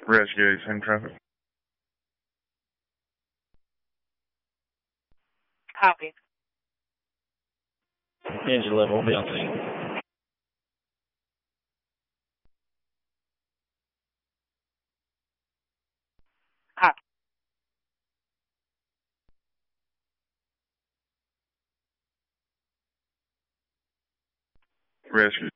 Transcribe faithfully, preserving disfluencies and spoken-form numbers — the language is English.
Rescue, same traffic. Copy. Engine level, be on scene. Copy. Rescue.